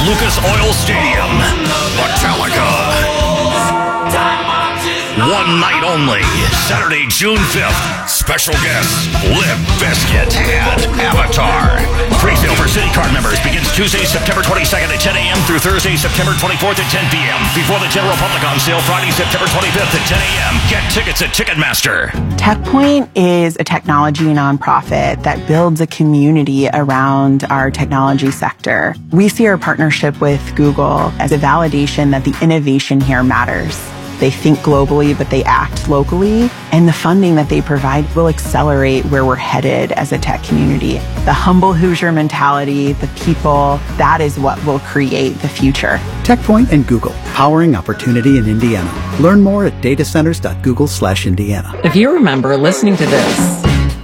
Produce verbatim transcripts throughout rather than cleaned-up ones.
Lucas Oil Stadium. Metallica. One night only, Saturday, June fifth. Special guests, Limp Bizkit and Avatar. Pre-sale for City Card members begins Tuesday, September twenty-second at ten a.m. through Thursday, September twenty-fourth at ten p.m. Before the general public on sale Friday, September twenty-fifth at ten a.m. Get tickets at Ticketmaster. TechPoint is a technology nonprofit that builds a community around our technology sector. We see our partnership with Google as a validation that the innovation here matters. They think globally, but they act locally. And the funding that they provide will accelerate where we're headed as a tech community. The humble Hoosier mentality, the people, that is what will create the future. TechPoint and Google, powering opportunity in Indiana. Learn more at datacenters.google slash Indiana. If you remember listening to this,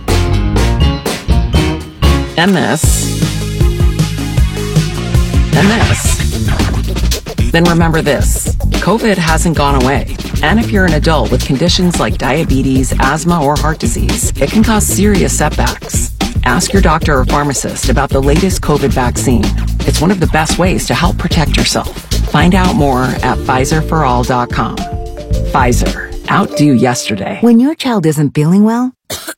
and this, and this, then remember this. COVID hasn't gone away. And if you're an adult with conditions like diabetes, asthma, or heart disease, it can cause serious setbacks. Ask your doctor or pharmacist about the latest COVID vaccine. It's one of the best ways to help protect yourself. Find out more at Pfizer for all dot com. Pfizer. Outdo yesterday. When your child isn't feeling well,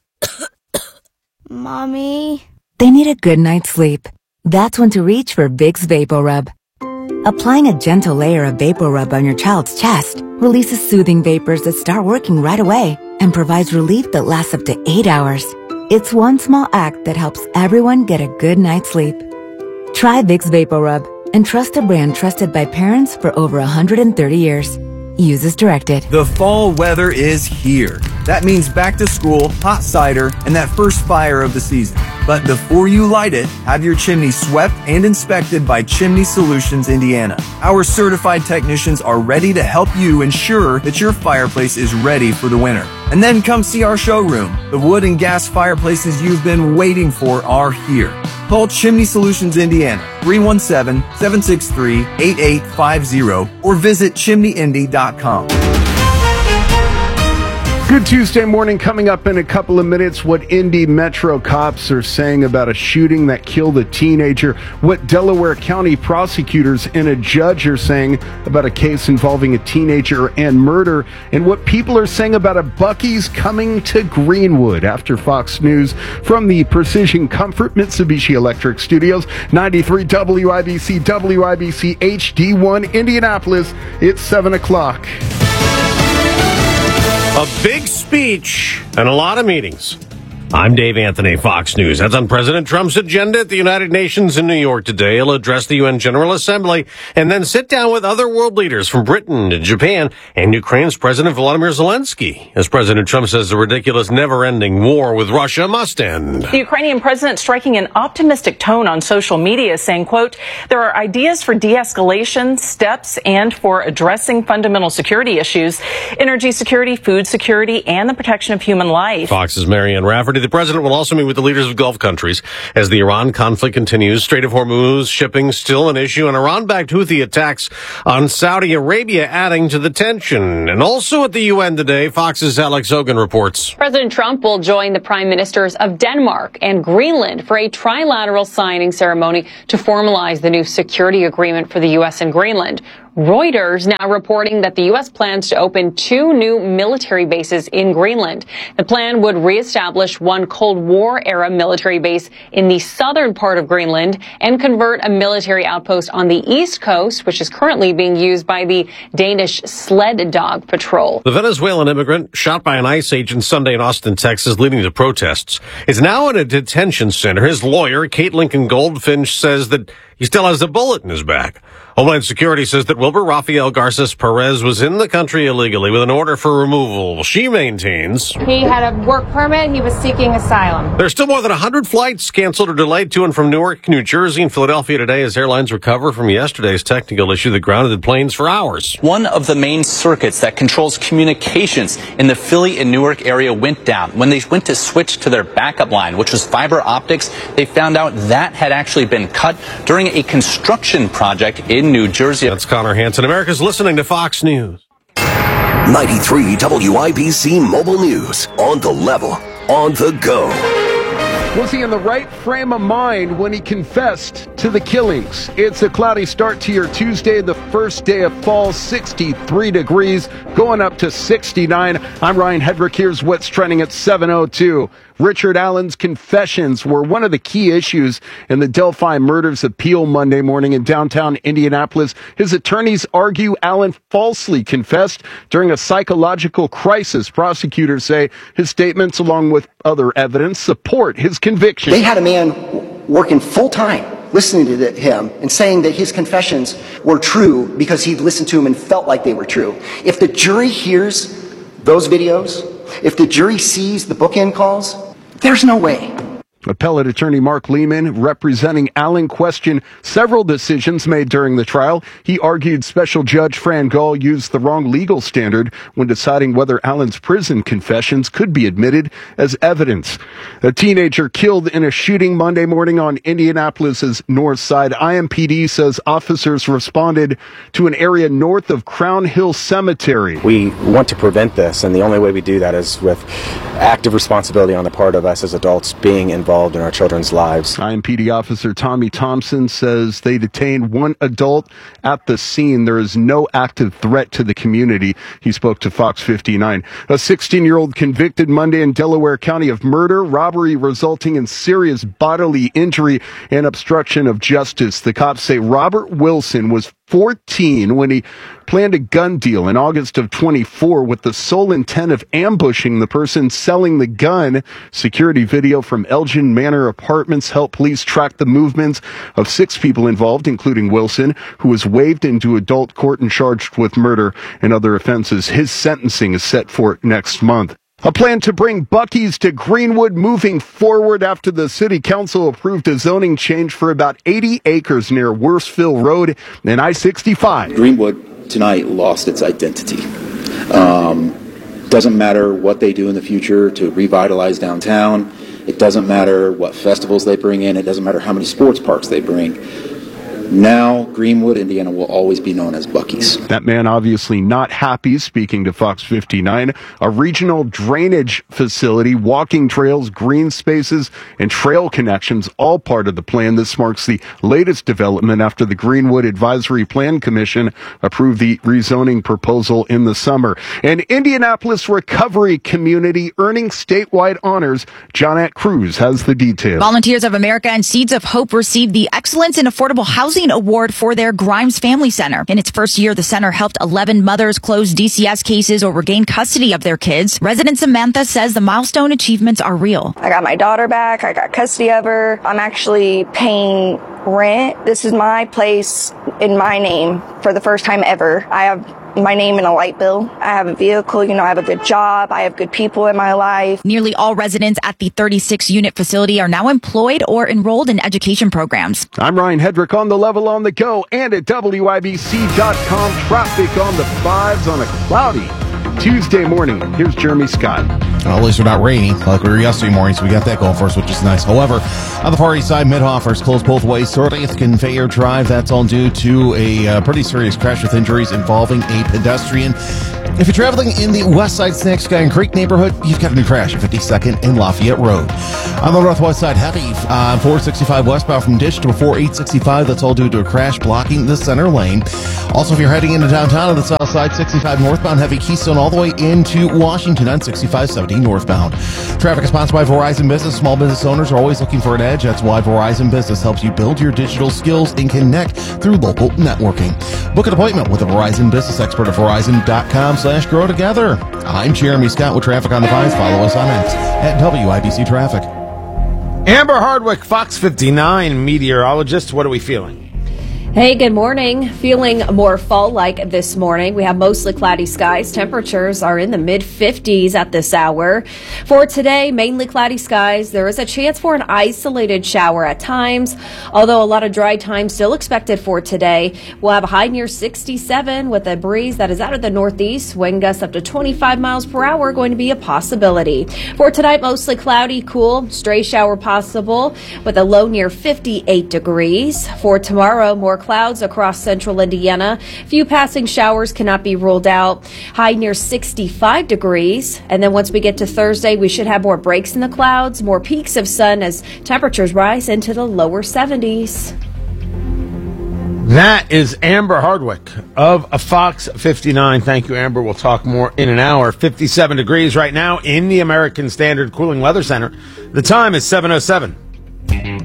Mommy, they need a good night's sleep. That's when to reach for Vicks VapoRub. Applying a gentle layer of VapoRub on your child's chest releases soothing vapors that start working right away and provides relief that lasts up to eight hours. It's one small act that helps everyone get a good night's sleep. Try Vicks VapoRub and trust a brand trusted by parents for over one hundred thirty years. Use as directed. The fall weather is here. That means back to school, hot cider, and that first fire of the season. But before you light it, have your chimney swept and inspected by Chimney Solutions Indiana. Our certified technicians are ready to help you ensure that your fireplace is ready for the winter. And then come see our showroom. The wood and gas fireplaces you've been waiting for are here. Call Chimney Solutions Indiana, three one seven, seven six three, eight eight five zero, or visit chimney indy dot com. Good Tuesday morning. Coming up in a couple of minutes, what Indy Metro cops are saying about a shooting that killed a teenager, what Delaware County prosecutors and a judge are saying about a case involving a teenager and murder, and what people are saying about a Buc-ee's coming to Greenwood. After Fox News from the Precision Comfort Mitsubishi Electric Studios, ninety-three W I B C, W I B C H D one, Indianapolis. It's seven o'clock. A big speech and a lot of meetings. I'm Dave Anthony, Fox News. That's on President Trump's agenda at the United Nations in New York today. He'll address the U N General Assembly and then sit down with other world leaders from Britain to Japan and Ukraine's President Volodymyr Zelensky. As President Trump says, the ridiculous never-ending war with Russia must end. The Ukrainian president striking an optimistic tone on social media, saying, quote, there are ideas for de-escalation, steps, and for addressing fundamental security issues, energy security, food security, and the protection of human life. Fox's Marianne Rafferty. The president will also meet with the leaders of Gulf countries as the Iran conflict continues. Strait of Hormuz shipping still an issue, and Iran-backed Houthi attacks on Saudi Arabia adding to the tension. And also at the U N today, Fox's Alex Hogan reports. President Trump will join the prime ministers of Denmark and Greenland for a trilateral signing ceremony to formalize the new security agreement for the U S and Greenland. Reuters now reporting that the U S plans to open two new military bases in Greenland. The plan would reestablish one Cold War-era military base in the southern part of Greenland and convert a military outpost on the east coast, which is currently being used by the Danish Sled Dog Patrol. The Venezuelan immigrant shot by an ICE agent Sunday in Austin, Texas, leading to protests, is now in a detention center. His lawyer, Kate Lincoln Goldfinch, says that he still has a bullet in his back. Homeland Security says that Wilbur Rafael Garces Perez was in the country illegally with an order for removal. She maintains he had a work permit. He was seeking asylum. There's still more than one hundred flights canceled or delayed to and from Newark, New Jersey, and Philadelphia today as airlines recover from yesterday's technical issue that grounded planes for hours. One of the main circuits that controls communications in the Philly and Newark area went down. When they went to switch to their backup line, which was fiber optics, they found out that had actually been cut during a construction project in New Jersey. That's Connor Hansen. America's listening to Fox News. ninety-three W I B C Mobile News. On the level. On the go. Was he in the right frame of mind when he confessed to the killings? It's a cloudy start to your Tuesday, the first day of fall, sixty-three degrees, going up to sixty-nine. I'm Ryan Hedrick. Here's what's trending at seven oh two. Richard Allen's confessions were one of the key issues in the Delphi murders appeal Monday morning in downtown Indianapolis. His attorneys argue Allen falsely confessed during a psychological crisis. Prosecutors say his statements, along with other evidence, support his conviction. They had a man working full time, listening to him and saying that his confessions were true because he'd listened to him and felt like they were true. If the jury hears those videos, if the jury sees the bookend calls, there's no way. Appellate attorney Mark Lehman, representing Allen, questioned several decisions made during the trial. He argued Special Judge Fran Gall used the wrong legal standard when deciding whether Allen's prison confessions could be admitted as evidence. A teenager killed in a shooting Monday morning on Indianapolis's north side. I M P D says officers responded to an area north of Crown Hill Cemetery. We want to prevent this, and the only way we do that is with active responsibility on the part of us as adults being involved in our children's lives. I M P D officer Tommy Thompson says they detained one adult at the scene. There is no active threat to the community. He spoke to Fox fifty-nine. A sixteen-year-old convicted Monday in Delaware County of murder, robbery resulting in serious bodily injury, and obstruction of justice. The cops say Robert Wilson was fourteen when he planned a gun deal in August of twenty-four with the sole intent of ambushing the person selling the gun. Security video from Elgin Manor Apartments helped police track the movements of six people involved, including Wilson, who was waived into adult court and charged with murder and other offenses. His sentencing is set for next month. A plan to bring Buc-ee's to Greenwood moving forward after the city council approved a zoning change for about eighty acres near Worsville Road and I sixty-five. Greenwood tonight lost its identity. Um, doesn't matter what they do in the future to revitalize downtown. It doesn't matter what festivals they bring in. It doesn't matter how many sports parks they bring. Now, Greenwood, Indiana will always be known as Buc-ee's. That man obviously not happy, speaking to Fox fifty-nine. A regional drainage facility, walking trails, green spaces, and trail connections, all part of the plan. This marks the latest development after the Greenwood Advisory Plan Commission approved the rezoning proposal in the summer. An Indianapolis recovery community earning statewide honors. Johnette Cruz has the details. Volunteers of America and Seeds of Hope received the Excellence in Affordable Housing Award for their Grimes Family Center. In its first year, the center helped eleven mothers close D C S cases or regain custody of their kids. Resident Samantha says the milestone achievements are real. I got my daughter back. I got custody of her. I'm actually paying rent. This is my place in my name for the first time ever. I have my name in a light bill. I have a vehicle, you know, I have a good job. I have good people in my life. Nearly all residents at the thirty-six unit facility are now employed or enrolled in education programs. I'm Ryan Hedrick on the level on the go and at W I B C dot com. Traffic on the fives on a cloudy Tuesday morning. Here's Jeremy Scott. Well, at least we're not rainy like we were yesterday morning, so we got that going for us, which is nice. However, on the far east side, Mid-Hoffers closed both ways. thirtieth Conveyor Drive, that's all due to a uh, pretty serious crash with injuries involving a pedestrian. If you're traveling in the west side Snake Sky and Creek neighborhood, you've got a new crash at fifty-second and Lafayette Road. On the northwest side, heavy on uh, four sixty-five westbound from Ditch to four eight sixty-five. That's all due to a crash blocking the center lane. Also, if you're heading into downtown on the south side, sixty-five northbound, heavy Keystone all the way into Washington on sixty-five seventy northbound. Traffic is sponsored by Verizon Business. Small business owners are always looking for an edge. That's why Verizon Business helps you build your digital skills and connect through local networking. Book an appointment with a Verizon Business expert at Verizon dot com slash grow together. I'm Jeremy Scott with Traffic on the Vines. Follow us on X at W I B C Traffic. Amber Hardwick, Fox fifty-nine meteorologist. What are we feeling? Hey, good morning. Feeling more fall-like this morning. We have mostly cloudy skies. Temperatures are in the mid fifties at this hour. For today, mainly cloudy skies. There is a chance for an isolated shower at times, although a lot of dry time still expected for today. We'll have a high near sixty-seven with a breeze that is out of the northeast. Wind gusts up to twenty-five miles per hour going to be a possibility. For tonight, mostly cloudy, cool, stray shower possible with a low near fifty-eight degrees. For tomorrow, more more clouds across central Indiana. Few passing showers cannot be ruled out. High near sixty-five degrees. And then once we get to Thursday, we should have more breaks in the clouds, more peaks of sun as temperatures rise into the lower seventies. That is Amber Hardwick of a Fox fifty-nine. Thank you, Amber. We'll talk more in an hour. fifty-seven degrees right now in the American Standard Cooling Weather Center. The time is seven oh seven.